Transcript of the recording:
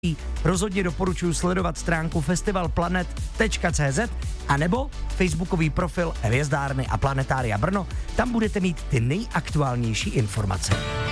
rozhodně doporučuji sledovat stránku festivalplanet.cz a nebo facebookový profil Hvězdárny a Planetária Brno. Tam budete mít ty nejaktuálnější informace.